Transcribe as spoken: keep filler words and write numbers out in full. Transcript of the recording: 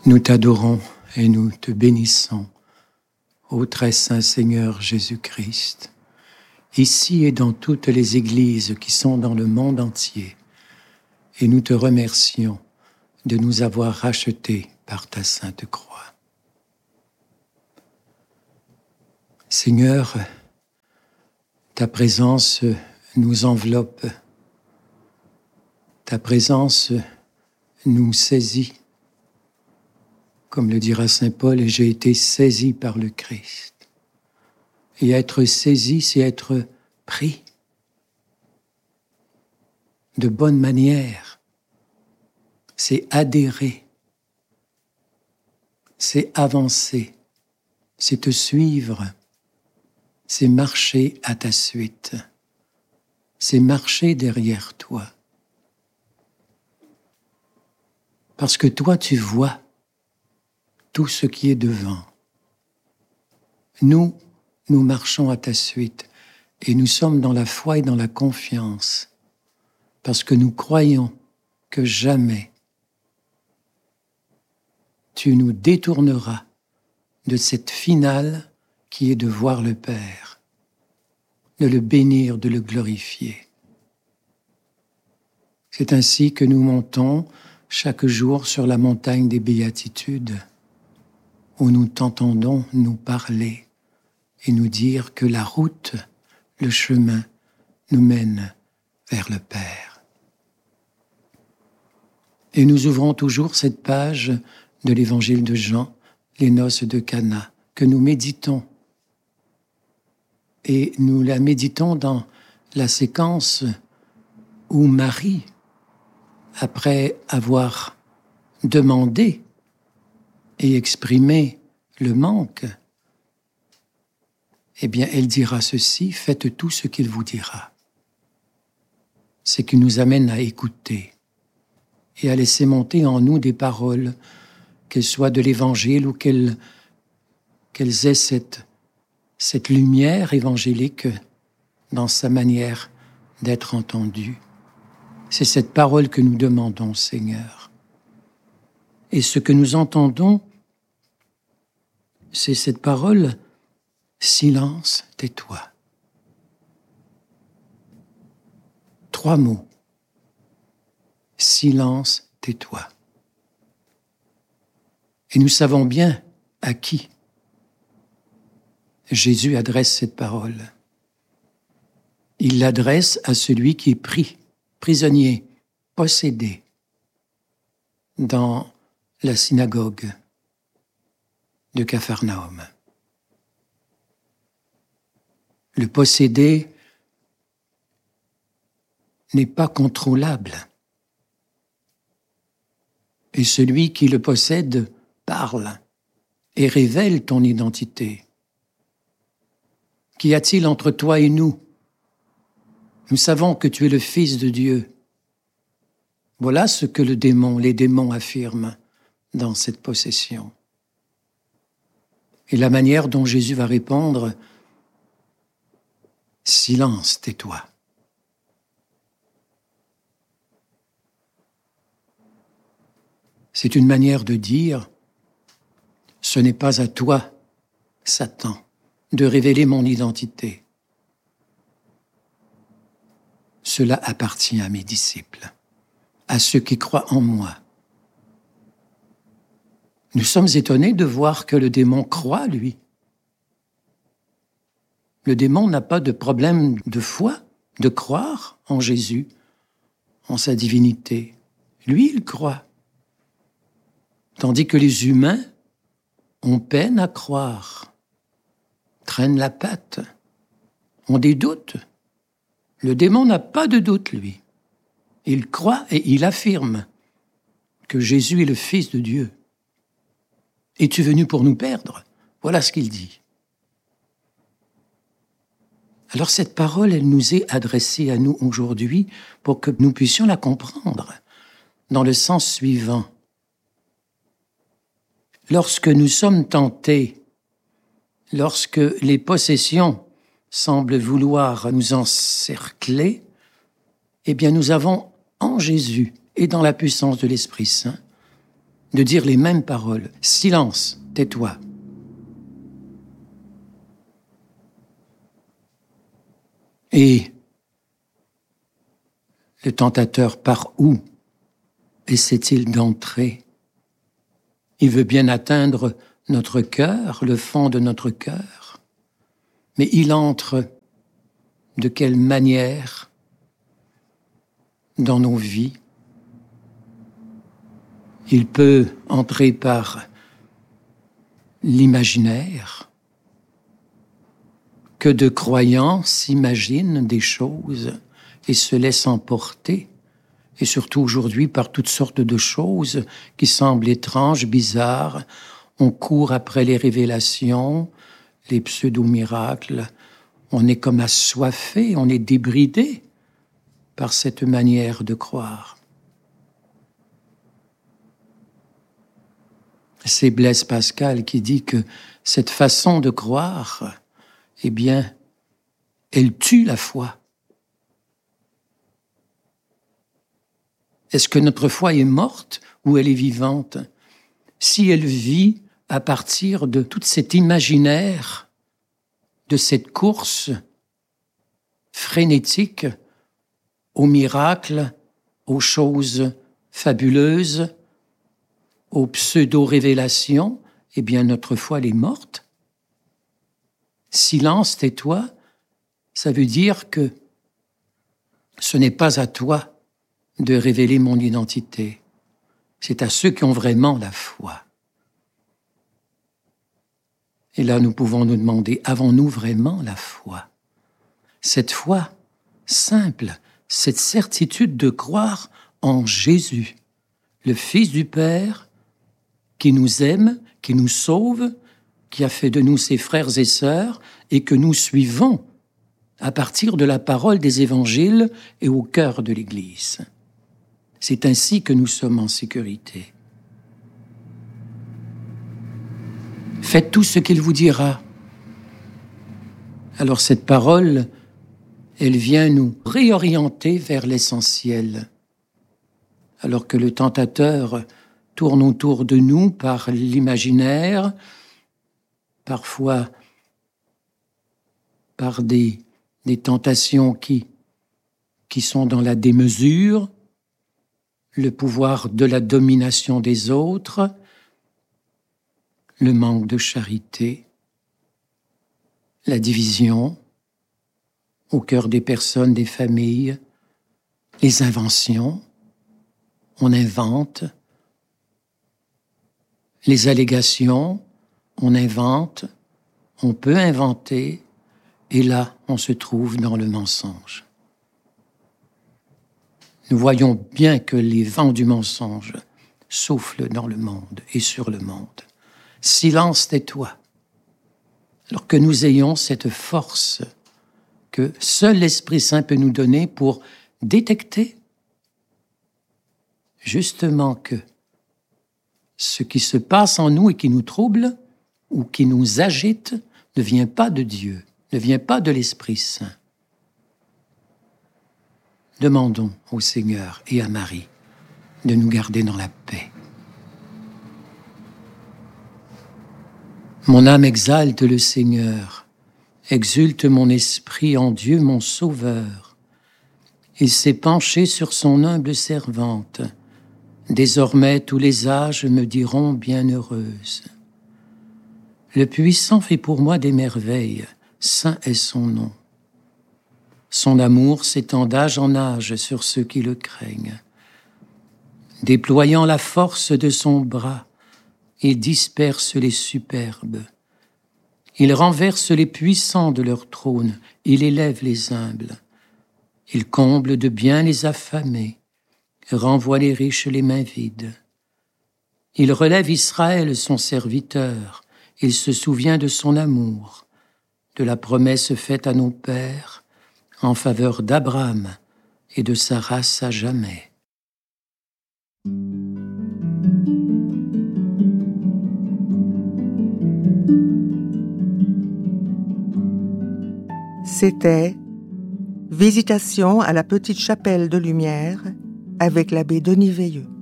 Nous t'adorons et nous te bénissons, ô très saint Seigneur Jésus-Christ, ici et dans toutes les églises qui sont dans le monde entier, et nous te remercions de nous avoir rachetés par ta sainte croix. Seigneur, ta présence nous enveloppe, ta présence nous saisit. Comme le dira saint Paul, j'ai été saisi par le Christ. Et être saisi, c'est être pris de bonne manière. C'est adhérer. C'est avancer. C'est te suivre. C'est marcher à ta suite. C'est marcher derrière toi. Parce que toi, tu vois tout ce qui est devant. Nous, nous marchons à ta suite et nous sommes dans la foi et dans la confiance parce que nous croyons que jamais tu nous détourneras de cette finale qui est de voir le Père, de le bénir, de le glorifier. C'est ainsi que nous montons chaque jour sur la montagne des béatitudes, où nous t'entendons nous parler et nous dire que la route, le chemin, nous mène vers le Père. Et nous ouvrons toujours cette page de l'Évangile de Jean, les noces de Cana, que nous méditons. Et nous la méditons dans la séquence où Marie, après avoir demandé et exprimer le manque, eh bien, elle dira ceci, faites tout ce qu'il vous dira. C'est qu'il nous amène à écouter et à laisser monter en nous des paroles, qu'elles soient de l'Évangile ou qu'elles, qu'elles aient cette, cette lumière évangélique dans sa manière d'être entendue. C'est cette parole que nous demandons, Seigneur. Et ce que nous entendons, c'est cette parole, silence, tais-toi. Trois mots. Silence, tais-toi. Et nous savons bien à qui Jésus adresse cette parole. Il l'adresse à celui qui est pris, prisonnier, possédé, dans la synagogue de Capharnaüm. Le possédé n'est pas contrôlable. Et celui qui le possède parle et révèle ton identité. Qu'y a-t-il entre toi et nous? Nous savons que tu es le Fils de Dieu. Voilà ce que le démon, les démons affirment dans cette possession. Et la manière dont Jésus va répondre, silence, tais-toi. C'est une manière de dire, ce n'est pas à toi, Satan, de révéler mon identité. Cela appartient à mes disciples, à ceux qui croient en moi. Nous sommes étonnés de voir que le démon croit, lui. Le démon n'a pas de problème de foi, de croire en Jésus, en sa divinité. Lui, il croit. Tandis que les humains ont peine à croire, traînent la patte, ont des doutes. Le démon n'a pas de doute, lui. Il croit et il affirme que Jésus est le Fils de Dieu. Es-tu venu pour nous perdre? Voilà ce qu'il dit. Alors cette parole, elle nous est adressée à nous aujourd'hui pour que nous puissions la comprendre dans le sens suivant. Lorsque nous sommes tentés, lorsque les possessions semblent vouloir nous encercler, eh bien nous avons en Jésus et dans la puissance de l'Esprit Saint de dire les mêmes paroles. Silence, tais-toi. Et le tentateur, par où essaie-t-il d'entrer? Il veut bien atteindre notre cœur, le fond de notre cœur, mais il entre de quelle manière dans nos vies? Il peut entrer par l'imaginaire. Que de croyants s'imaginent des choses et se laissent emporter, et surtout aujourd'hui par toutes sortes de choses qui semblent étranges, bizarres. On court après les révélations, les pseudo-miracles. On est comme assoiffé, on est débridé par cette manière de croire. C'est Blaise Pascal qui dit que cette façon de croire, eh bien, elle tue la foi. Est-ce que notre foi est morte ou elle est vivante? Si elle vit à partir de tout cet imaginaire, de cette course frénétique aux miracles, aux choses fabuleuses, aux pseudo-révélations, eh bien notre foi elle est morte. Silence, tais-toi, ça veut dire que ce n'est pas à toi de révéler mon identité. C'est à ceux qui ont vraiment la foi. Et là, nous pouvons nous demander, avons-nous vraiment la foi? Cette foi simple, cette certitude de croire en Jésus, le Fils du Père, qui nous aime, qui nous sauve, qui a fait de nous ses frères et sœurs, et que nous suivons à partir de la parole des évangiles et au cœur de l'Église. C'est ainsi que nous sommes en sécurité. Faites tout ce qu'il vous dira. Alors cette parole, elle vient nous réorienter vers l'essentiel. Alors que le tentateur tourne autour de nous par l'imaginaire, parfois par des, des tentations qui, qui sont dans la démesure, le pouvoir de la domination des autres, le manque de charité, la division au cœur des personnes, des familles, les inventions, on invente, les allégations, on invente, on peut inventer, et là, on se trouve dans le mensonge. Nous voyons bien que les vents du mensonge soufflent dans le monde et sur le monde. Silence, tais-toi. Alors que nous ayons cette force que seul l'Esprit Saint peut nous donner pour détecter justement que ce qui se passe en nous et qui nous trouble ou qui nous agite ne vient pas de Dieu, ne vient pas de l'Esprit Saint. Demandons au Seigneur et à Marie de nous garder dans la paix. Mon âme exalte le Seigneur, exulte mon esprit en Dieu mon Sauveur. Il s'est penché sur son humble servante. Désormais tous les âges me diront bienheureuse. Le Puissant fait pour moi des merveilles, saint est son nom. Son amour s'étend d'âge en âge sur ceux qui le craignent. Déployant la force de son bras, il disperse les superbes. Il renverse les puissants de leur trône, il élève les humbles. Il comble de bien les affamés, renvoie les riches les mains vides. Il relève Israël son serviteur, il se souvient de son amour, de la promesse faite à nos pères, en faveur d'Abraham et de sa race à jamais. C'était Visitation à la petite chapelle de Lumière avec l'abbé Denis Veilleux.